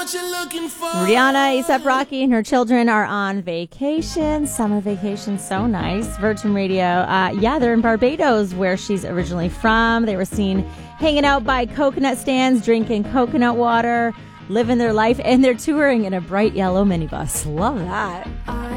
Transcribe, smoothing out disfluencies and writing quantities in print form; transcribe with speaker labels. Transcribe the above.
Speaker 1: Rihanna, A$AP Rocky, and her children are on vacation. Summer vacation, so nice. Virgin Radio. They're in Barbados, where she's originally from. They were seen hanging out by coconut stands, drinking coconut water, living their life, and they're touring in a bright yellow minibus. Love that.